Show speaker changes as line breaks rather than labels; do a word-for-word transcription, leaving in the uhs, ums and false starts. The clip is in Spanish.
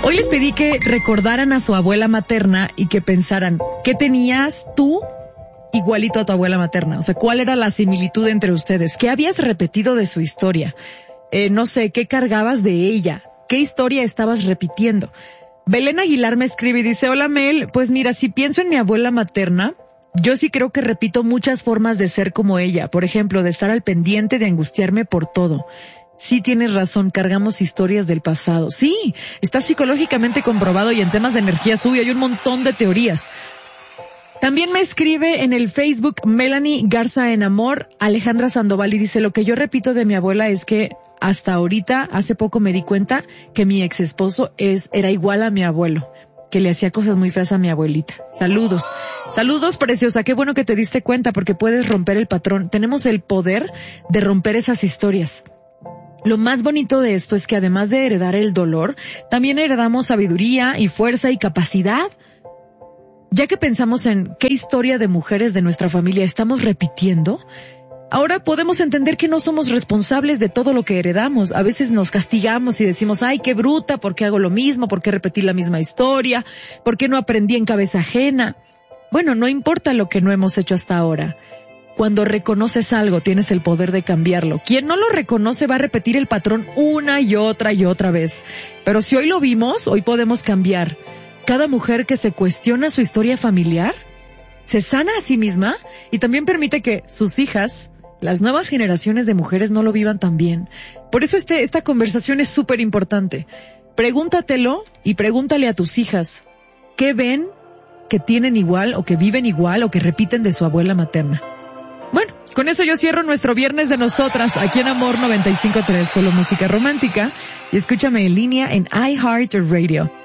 Hoy les pedí que recordaran a su abuela materna y que pensaran, ¿qué tenías tú igualito a tu abuela materna? O sea, ¿cuál era la similitud entre ustedes? ¿Qué habías repetido de su historia? Eh, no sé, ¿qué cargabas de ella? ¿Qué historia estabas repitiendo? Belén Aguilar me escribe y dice, hola Mel, pues mira, si pienso en mi abuela materna, yo sí creo que repito muchas formas de ser como ella. Por ejemplo, de estar al pendiente, de angustiarme por todo. Sí tienes razón, cargamos historias del pasado. Sí, está psicológicamente comprobado y en temas de energía sube, hay un montón de teorías. También me escribe en el Facebook Melanie Garza en Amor, Alejandra Sandoval, y dice, lo que yo repito de mi abuela es que hasta ahorita, hace poco me di cuenta que mi ex esposo es, era igual a mi abuelo, que le hacía cosas muy feas a mi abuelita. Saludos. Saludos, preciosa. Qué bueno que te diste cuenta porque puedes romper el patrón. Tenemos el poder de romper esas historias. Lo más bonito de esto es que además de heredar el dolor, también heredamos sabiduría y fuerza y capacidad. Ya que pensamos en qué historia de mujeres de nuestra familia estamos repitiendo, ahora podemos entender que no somos responsables de todo lo que heredamos. A veces nos castigamos y decimos, ay, qué bruta, ¿por qué hago lo mismo? ¿Por qué repetir la misma historia? ¿Por qué no aprendí en cabeza ajena? Bueno, no importa lo que no hemos hecho hasta ahora. Cuando reconoces algo, tienes el poder de cambiarlo. Quien no lo reconoce va a repetir el patrón una y otra y otra vez. Pero si hoy lo vimos, hoy podemos cambiar. Cada mujer que se cuestiona su historia familiar, se sana a sí misma y también permite que sus hijas, las nuevas generaciones de mujeres, no lo vivan tan bien. Por eso este, esta conversación es súper importante. Pregúntatelo y pregúntale a tus hijas, ¿qué ven que tienen igual o que viven igual o que repiten de su abuela materna? Bueno, con eso yo cierro nuestro viernes de nosotras aquí en Amor noventa y cinco punto tres, solo música romántica, y escúchame en línea en iHeartRadio.